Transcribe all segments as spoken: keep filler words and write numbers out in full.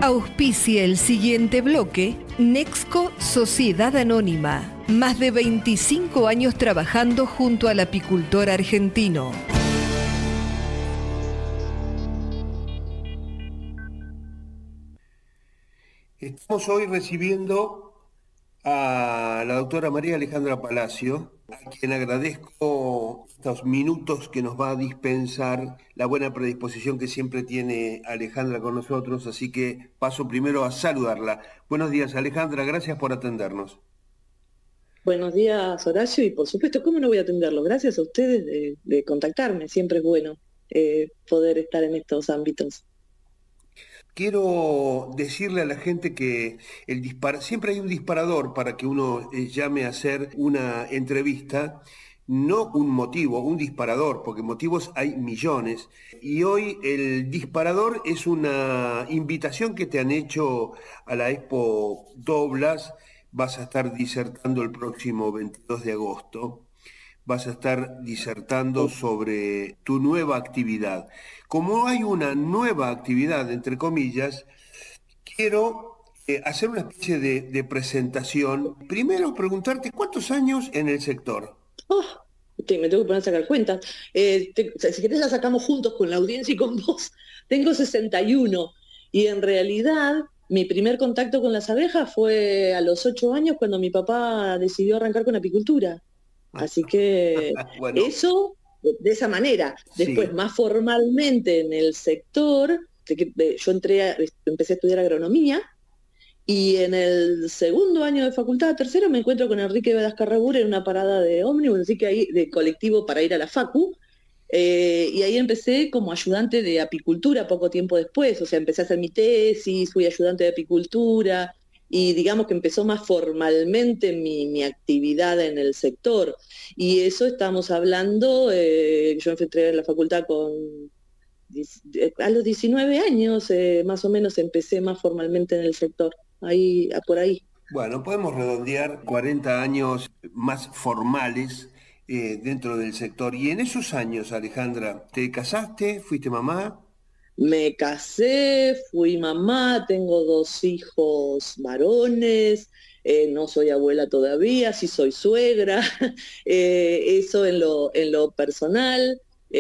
Auspicia el siguiente bloque Nexco Sociedad Anónima. Más de veinticinco años trabajando junto al apicultor argentino. Estamos hoy recibiendo a la doctora María Alejandra Palacio, a quien agradezco estos minutos que nos va a dispensar, la buena predisposición que siempre tiene Alejandra con nosotros, así que paso primero a saludarla. Buenos días, Alejandra, gracias por atendernos. Buenos días, Horacio, y por supuesto, ¿cómo no voy a atenderlo? Gracias a ustedes de, de contactarme, siempre es bueno eh, poder estar en estos ámbitos. Quiero decirle a la gente que el dispar... siempre hay un disparador para que uno eh, llame a hacer una entrevista, no un motivo, un disparador, porque motivos hay millones. Y hoy el disparador es una invitación que te han hecho a la Expo Doblas. Vas a estar disertando el próximo veintidós de agosto. Vas a estar disertando sobre tu nueva actividad. Como hay una nueva actividad, entre comillas, quiero eh, hacer una especie de, de presentación. Primero preguntarte, ¿cuántos años en el sector? Oh, te- me tengo que poner a sacar cuentas. Eh, te- o sea, si querés la sacamos juntos con la audiencia y con vos. Tengo sesenta y uno y en realidad mi primer contacto con las abejas fue a los ocho años cuando mi papá decidió arrancar con apicultura. Así que Bueno, eso, de de esa manera. Después, sí. más formalmente en el sector, de que- de- yo entré a- empecé a estudiar agronomía y en el segundo año de facultad, tercero, me encuentro con Enrique Vedascarrebur en una parada de ómnibus, así que ahí, de colectivo para ir a la facu, eh, y ahí empecé como ayudante de apicultura poco tiempo después, o sea, empecé a hacer mi tesis, fui ayudante de apicultura, y digamos que empezó más formalmente mi, mi actividad en el sector. Y eso estamos hablando, eh, yo entré en la facultad con, a los diecinueve años, eh, más o menos empecé más formalmente en el sector, ahí, por ahí. Bueno, podemos redondear cuarenta años más formales eh, dentro del sector. Y en esos años, Alejandra, ¿te casaste? ¿Fuiste mamá? Me casé, fui mamá, tengo dos hijos varones, eh, no soy abuela todavía, sí soy suegra, eh, eso en lo, en lo personal.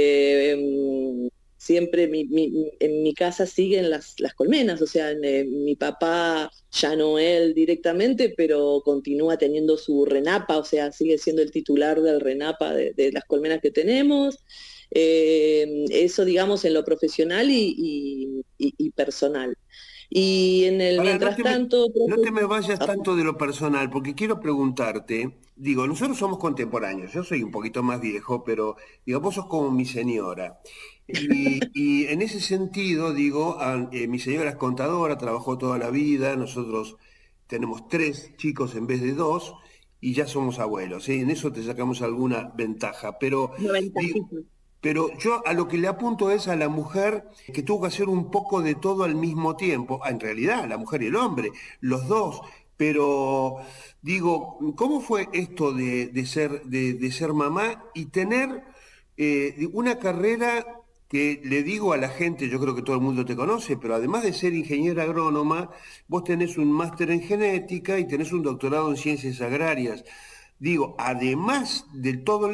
eh, Siempre mi- mi- en mi casa siguen las, las colmenas, o sea, en, eh, mi papá, ya no él directamente, pero continúa teniendo su RENAPA, o sea, sigue siendo el titular del RENAPA de, de las colmenas que tenemos. Eh, eso, digamos, en lo profesional y, y- y- y personal. Y en el Ahora, no mientras te me, tanto, no te me vayas ah, tanto de lo personal, porque quiero preguntarte, digo, nosotros somos contemporáneos, yo soy un poquito más viejo, pero digo, vos sos como mi señora. Y, y en ese sentido, digo, a- eh, mi señora es contadora, trabajó toda la vida, nosotros tenemos tres chicos en vez de dos, y ya somos abuelos, ¿sí? En eso te sacamos alguna ventaja, pero una digo, ventajita. pero yo a lo que le apunto es a la mujer que tuvo que hacer un poco de todo al mismo tiempo. Ah, en realidad, la mujer y el hombre, los dos. Pero digo, ¿cómo fue esto de, de ser, de, de ser mamá y tener eh, una carrera que le digo a la gente, yo creo que todo el mundo te conoce, pero además de ser ingeniera agrónoma, vos tenés un máster en genética y tenés un doctorado en ciencias agrarias. Digo, además de todo